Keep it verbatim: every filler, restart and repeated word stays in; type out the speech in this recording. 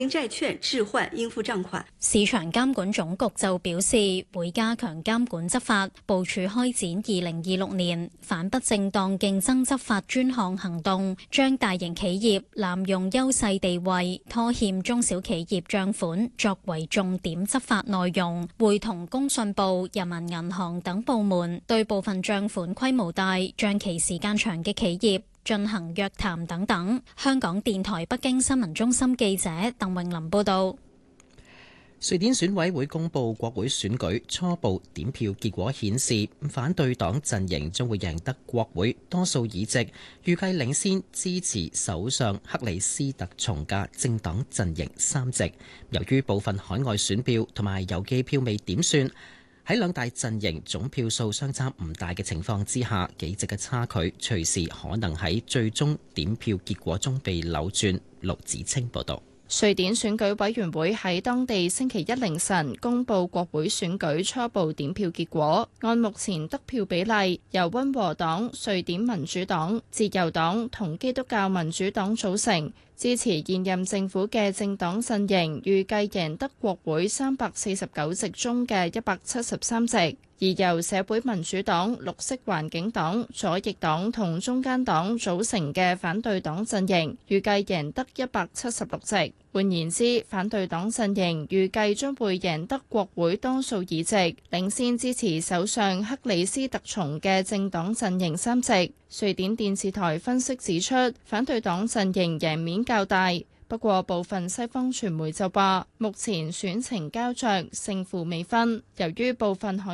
債券置換應付賬款。 市場監管總局就表示，會加強監管執法，部署開展二零二六年反不正當競爭執法專項行動，將大型企業濫用優勢地位拖欠中小企業賬款作為重點執法內容，會同工信部、人民銀行等部門對部分賬款規模大、賬期時間長嘅企業進行約談等等。香港電台北京新聞中心記者鄧穎琳報道。 瑞典選委會公布國會選舉初步點票結果顯示，反對黨陣營將會贏得國會多數議席，預計領先支持首相克里斯特松嘅政黨陣營三席。由於部分海外選票同埋郵寄票未點算，喺兩大陣營總票數相差唔大嘅情況之下，幾席嘅差距隨時可能喺最終點票結果中被扭轉。陸子清報道。 瑞典選舉委員會喺當地星期一凌晨公布國會選舉初步點票結果，按目前得票比例，由溫和黨、瑞典民主黨、自由黨同基督教民主黨組成。支持現任政府嘅政黨陣營預計贏得國會三百四十九席中嘅一百七十三席，而由社會民主黨、綠色環境黨、左翼黨同中間黨組成嘅反對黨陣營預計贏得一百七十六席。換言之，反對黨陣營預計將會贏得國會多數議席，領先支持首相克里斯特松嘅政黨陣營三席。瑞典電視台分析指出，反對黨陣營贏面較大，不過部分西方傳媒就話，目前選情膠着，勝負未分。由於部分海